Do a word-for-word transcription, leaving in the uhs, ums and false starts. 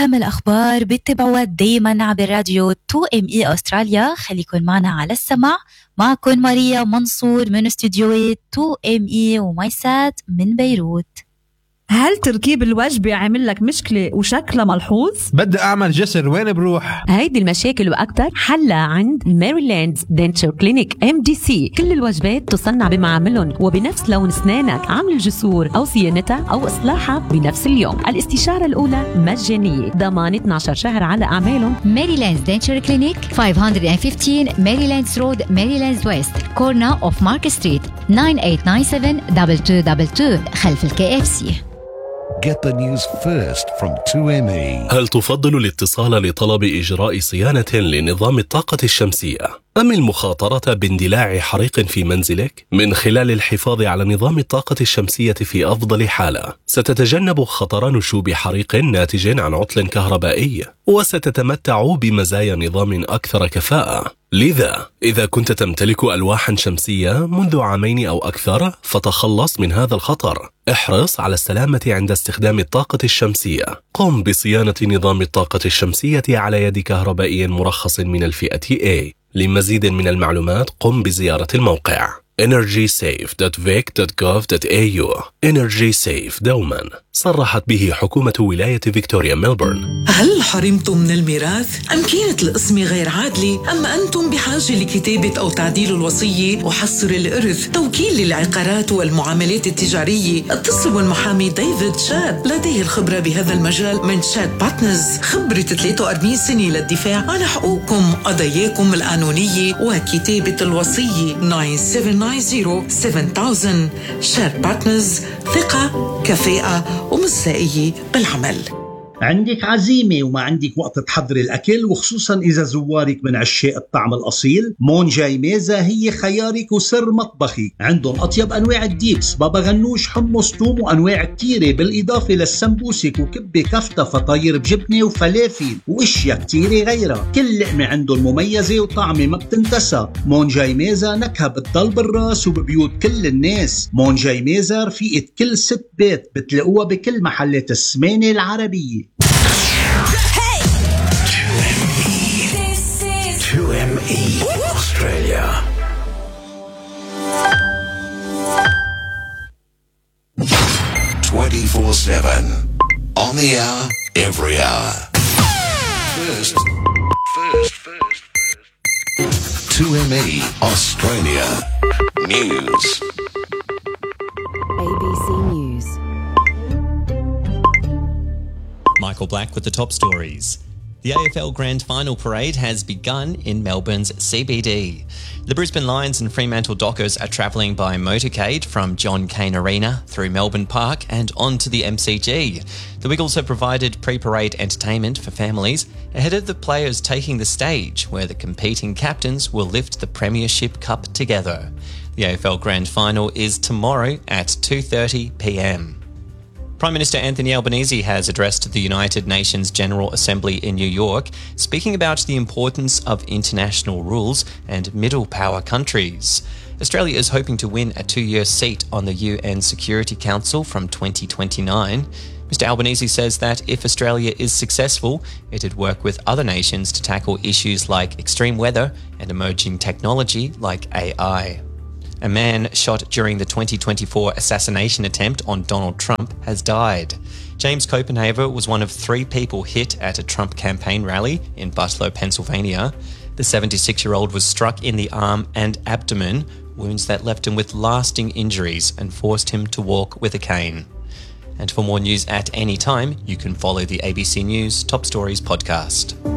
أهم الأخبار بتتابعوها دايما عبر راديو تو إم إي أستراليا. خليكن معنا على السمع. معكن ماريا منصور من استوديوهات تو إم إي ومايسات من بيروت. هل تركيب الوجبة عامل لك مشكلة وشكلها ملحوظ؟ بدي أعمل جسر، وين بروح؟ هيدي المشاكل وأكتر حلها عند ميريلاند دنتشر كلينيك إم دي سي. كل الوجبات تصنع بمعاملهم وبنفس لون أسنانك، عمل الجسور أو صيانتها أو إصلاحها بنفس اليوم. الاستشارة الأولى مجانية، ضمان اثنا عشر شهر على أعمالهم. ميريلاند دنتشر كلينيك خمسمية وخمستاشر ميريلاند رود ميريلاند ويست كورنا أوف مارك ستريت تسعة ثمانية تسعة سبعة اثنين اثنين اثنين اثنين خلف الكي اف سي. Get the news first from تو إم إي. هل تفضل الاتصال لطلب إجراء صيانة لنظام الطاقة الشمسية أم المخاطرة باندلاع حريق في منزلك؟ من خلال الحفاظ على نظام الطاقة الشمسية في أفضل حالة، ستتجنب خطر نشوب حريق ناتج عن عطل كهربائي، وستتمتع بمزايا نظام أكثر كفاءة. لذا إذا كنت تمتلك ألواحا شمسية منذ عامين أو أكثر، فتخلص من هذا الخطر. احرص على السلامة عند استخدام الطاقة الشمسية. قم بصيانة نظام الطاقة الشمسية على يد كهربائي مرخص من الفئة A. لمزيد من المعلومات قم بزيارة الموقع energy safe dot vic dot gov dot a u. Energy Safe دوما صرحت به حكومة ولاية فيكتوريا ميلبورن. هل حرمتم من الميراث؟ أم كانت القسمة غير عادلة؟ أم أنتم بحاجة لكتابة أو تعديل الوصية وحصر الإرث؟ توكيل للعقارات والمعاملات التجارية؟ اتصلوا بالمحامي ديفيد شاد، لديه الخبرة بهذا المجال من شاد بارتنرز، خبرة ثلاثة وأربعين سنة للدفاع عن حقوقكم، قضاياكم القانونية وكتابة الوصية. تسعة سبعة تسعة صفر سبعة ألف. شاد بارتنرز، ثقة، كفاءة ومصداقية بالعمل. عندك عزيمة وما عندك وقت تحضري الأكل، وخصوصا إذا زوارك من عشاق الطعم الأصيل، مون جاي ميزة هي خيارك وسر مطبخي. عندهم أطيب أنواع الديبس، بابا غنوش، حمص، توم، وأنواع كتيرة، بالإضافة للسمبوسك وكبة كفتة، فطاير بجبنة وفلافل وإشياء كتيرة غيرها. كل لقمة عندهم مميزة وطعمة ما بتنتسى. مون جاي ميزة نكهة بتضل بالراس وببيوت كل الناس. مون جاي ميزة رفيقة كل ست بيت، بتلاقوها بكل محلات السمانة العربية. تو إم إي Australia. twenty-four seven on the hour, every hour. First, first, first, first. two M E Australia News. A B C News. Michael Black with the top stories. The A F L Grand Final Parade has begun in Melbourne's C B D. The Brisbane Lions and Fremantle Dockers are travelling by motorcade from John Cain Arena through Melbourne Park and on to the M C G. The Wiggles have provided pre-parade entertainment for families ahead of the players taking the stage, where the competing captains will lift the Premiership Cup together. The A F L Grand Final is tomorrow at two thirty p m. Prime Minister Anthony Albanese has addressed the United Nations General Assembly in New York, speaking about the importance of international rules and middle power countries. Australia is hoping to win a two-year seat on the U N Security Council from twenty twenty-nine. Mister Albanese says that if Australia is successful, it'd work with other nations to tackle issues like extreme weather and emerging technology like A I. A man shot during the twenty twenty-four assassination attempt on Donald Trump has died. James Copenhaver was one of three people hit at a Trump campaign rally in Butler, Pennsylvania. The seventy-six-year-old was struck in the arm and abdomen, wounds that left him with lasting injuries and forced him to walk with a cane. And for more news at any time, you can follow the A B C News Top Stories podcast.